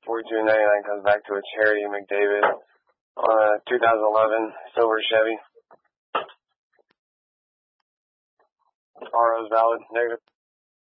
$42.99 comes back to a Cherry McDavid on a 2011 silver Chevy. RO's valid, negative.